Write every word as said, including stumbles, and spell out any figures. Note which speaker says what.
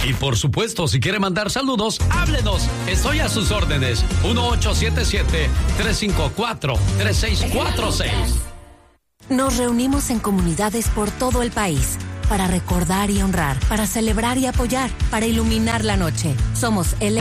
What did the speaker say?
Speaker 1: Y por supuesto, si quiere mandar saludos, háblenos. Estoy a sus órdenes. uno ocho siete siete, tres cinco cuatro, tres seis cuatro seis.
Speaker 2: Nos reunimos en comunidades por todo el país para recordar y honrar, para celebrar y apoyar, para iluminar la noche. Somos L